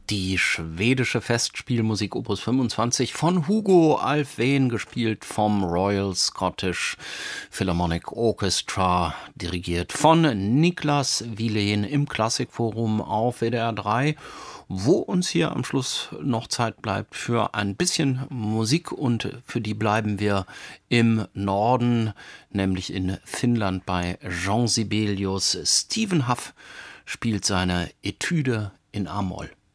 Die schwedische Festspielmusik Opus 25 von Hugo Alfvén, gespielt vom Royal Scottish Philharmonic Orchestra, dirigiert von Niklas Wilén im Klassikforum auf WDR 3, wo uns hier am Schluss noch Zeit bleibt für ein bisschen Musik, und für die bleiben wir im Norden, nämlich in Finnland bei Jean Sibelius. Stephen Hough spielt seine Etüde in A-Moll.